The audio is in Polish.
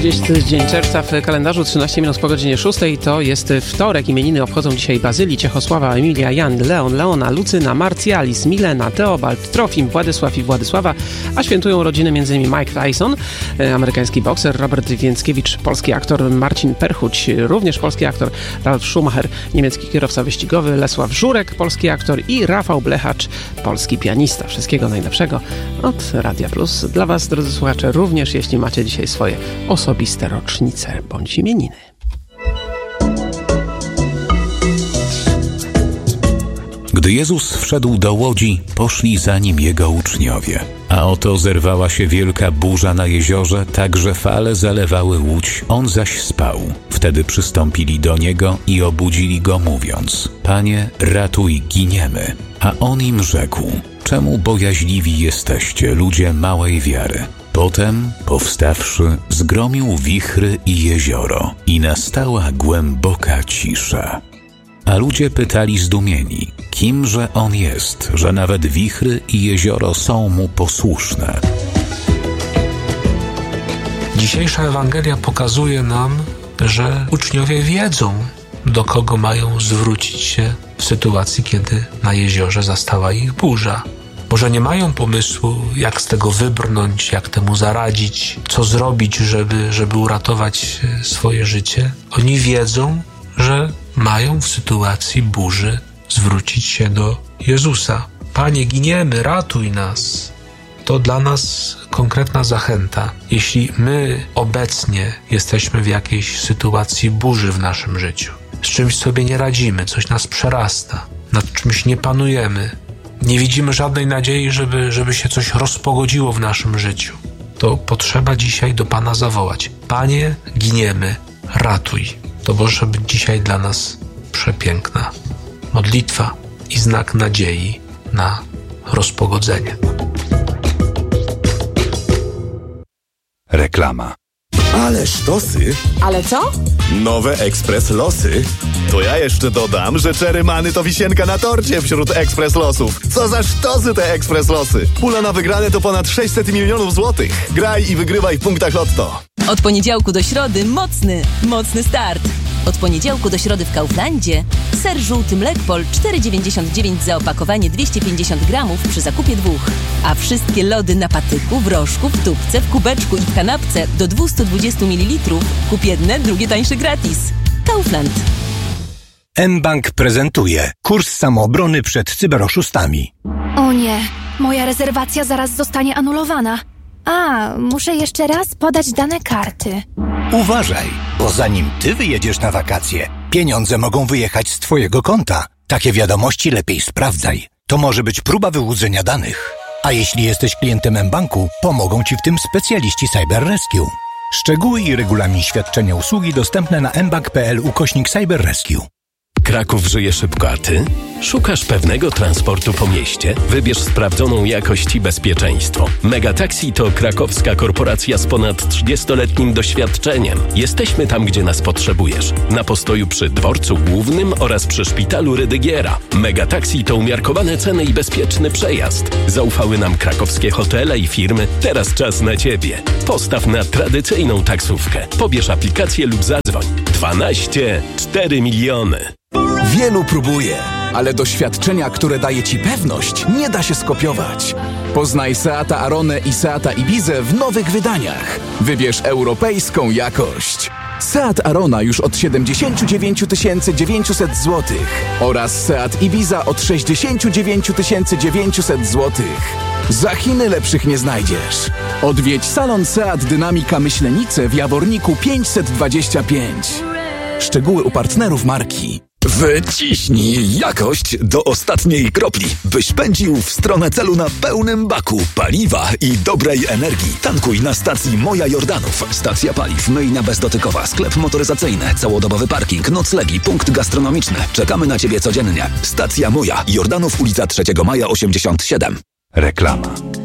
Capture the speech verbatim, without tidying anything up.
trzydziesty dzień czerwca w kalendarzu, trzynaście minut po godzinie szóstej. To jest wtorek. Imieniny obchodzą dzisiaj Bazylii, Ciechosława, Emilia, Jan, Leon, Leona, Lucyna, Marcjalis, Milena, Teobald, Trofim, Władysław i Władysława, a świętują rodziny m.in. Mike Tyson, amerykański bokser, Robert Więckiewicz, polski aktor, Marcin Perchuć, również polski aktor, Ralf Schumacher, niemiecki kierowca wyścigowy, Lesław Żurek, polski aktor i Rafał Blechacz, polski pianista. Wszystkiego najlepszego od Radia Plus dla Was, drodzy słuchacze, również jeśli macie dzisiaj swoje osobiste rocznice bądź imieniny. Gdy Jezus wszedł do łodzi, poszli za nim jego uczniowie. A oto zerwała się wielka burza na jeziorze, tak że fale zalewały łódź, on zaś spał. Wtedy przystąpili do niego i obudzili go, mówiąc: Panie, ratuj, giniemy. A on im rzekł: czemu bojaźliwi jesteście, ludzie małej wiary? Potem, powstawszy, zgromił wichry i jezioro i nastała głęboka cisza. A ludzie pytali zdumieni, kimże on jest, że nawet wichry i jezioro są mu posłuszne. Dzisiejsza Ewangelia pokazuje nam, że uczniowie wiedzą, do kogo mają zwrócić się w sytuacji, kiedy na jeziorze zastała ich burza. Może nie mają pomysłu, jak z tego wybrnąć, jak temu zaradzić, co zrobić, żeby, żeby uratować swoje życie. Oni wiedzą, że mają w sytuacji burzy zwrócić się do Jezusa. Panie, giniemy, ratuj nas. To dla nas konkretna zachęta. Jeśli my obecnie jesteśmy w jakiejś sytuacji burzy w naszym życiu, z czymś sobie nie radzimy, coś nas przerasta, nad czymś nie panujemy, nie widzimy żadnej nadziei, żeby, żeby się coś rozpogodziło w naszym życiu, to potrzeba dzisiaj do Pana zawołać: Panie, giniemy, ratuj. To może być dzisiaj dla nas przepiękna modlitwa i znak nadziei na rozpogodzenie. Reklama. Ale sztosy! Ale co? Nowe Ekspres Losy. To ja jeszcze dodam, że Czerymany to wisienka na torcie wśród Ekspres Losów. Co za sztosy te Ekspres Losy! Pula na wygrane to ponad sześćset milionów złotych. Graj i wygrywaj w punktach Lotto. Od poniedziałku do środy mocny, mocny start. Od poniedziałku do środy w Kauflandzie ser żółty Mlekpol cztery dziewięćdziesiąt dziewięć za opakowanie dwieście pięćdziesiąt gramów przy zakupie dwóch. A wszystkie lody na patyku, w rożku, w tubce, w kubeczku i w kanapce do dwieście dwadzieścia mililitrów kup jedne, drugie tańsze gratis. Kaufland. mBank prezentuje kurs samoobrony przed cyberoszustami. O nie, moja rezerwacja zaraz zostanie anulowana. A, muszę jeszcze raz podać dane karty. Uważaj, bo zanim ty wyjedziesz na wakacje, pieniądze mogą wyjechać z twojego konta. Takie wiadomości lepiej sprawdzaj. To może być próba wyłudzenia danych. A jeśli jesteś klientem mBanku, pomogą ci w tym specjaliści Cyber Rescue. Szczegóły i regulamin świadczenia usługi dostępne na mbank.pl ukośnik Cyber Rescue. Kraków żyje szybko, a ty? Szukasz pewnego transportu po mieście? Wybierz sprawdzoną jakość i bezpieczeństwo. Megataxi to krakowska korporacja z ponad trzydziestoletnim doświadczeniem. Jesteśmy tam, gdzie nas potrzebujesz. Na postoju przy dworcu głównym oraz przy szpitalu Rydygiera. Megataxi to umiarkowane ceny i bezpieczny przejazd. Zaufały nam krakowskie hotele i firmy. Teraz czas na ciebie. Postaw na tradycyjną taksówkę. Pobierz aplikację lub zadzwoń. dwanaście cztery miliony. Wielu próbuje, ale doświadczenia, które daje Ci pewność, nie da się skopiować. Poznaj Seata Aronę i Seata Ibizę w nowych wydaniach. Wybierz europejską jakość. Seat Arona już od siedemdziesiąt dziewięć tysięcy dziewięćset złotych oraz Seat Ibiza od sześćdziesiąt dziewięć tysięcy dziewięćset złotych. Za Chiny lepszych nie znajdziesz. Odwiedź salon Seat Dynamika Myślenice w Jaworniku pięćset dwadzieścia pięć. Szczegóły u partnerów marki. Wyciśnij jakość do ostatniej kropli, byś pędził w stronę celu na pełnym baku paliwa i dobrej energii. Tankuj na stacji Moja Jordanów. Stacja paliw, myjnia bezdotykowa, sklep motoryzacyjny, całodobowy parking, noclegi, punkt gastronomiczny. Czekamy na Ciebie codziennie. Stacja Moja, Jordanów, ulica trzeciego Maja osiemdziesiąt siedem. Reklama.